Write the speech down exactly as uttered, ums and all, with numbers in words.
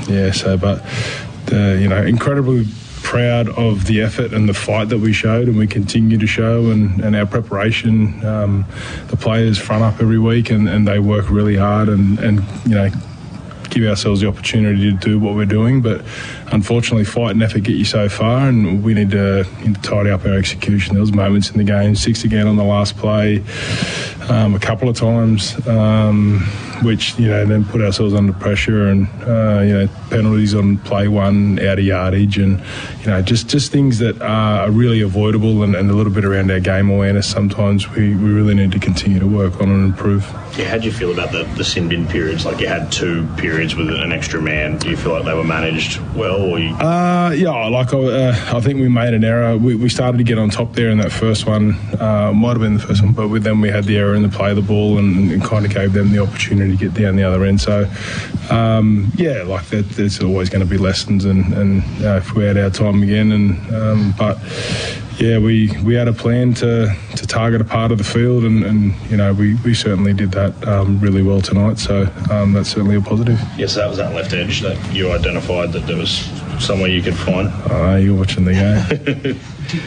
yeah, so, but, uh, you know, incredibly proud of the effort and the fight that we showed and we continue to show, and, and our preparation. Um, the players front up every week and, and they work really hard and, and, you know, give ourselves the opportunity to do what we're doing, but unfortunately fight and effort get you so far, and we need to, need to tidy up our execution. There was moments in the game, six again on the last play, um, a couple of times, um, which, you know, then put ourselves under pressure, and uh, you know, penalties on play one, out of yardage, and you know, just just things that are really avoidable, and, and a little bit around our game awareness. Sometimes we, we really need to continue to work on and improve. Yeah, how do you feel about the, the sin bin periods? Like, you had two periods with an extra man. Do you feel like they were managed well? Or you... uh, yeah, like uh, I think we made an error. We, we started to get on top there in that first one. Uh, might have been the first one, but with them we had the error in the play of the ball, and, and kind of gave them the opportunity to get down the other end. So, um, yeah, like that, there's always going to be lessons, and, and uh, if we had our time again, and um, but. Yeah, we, we had a plan to, to target a part of the field, and, and you know, we, we certainly did that um, really well tonight, so um, that's certainly a positive. Yes, that was that left edge that you identified that there was somewhere you could find. Uh, you're watching the game.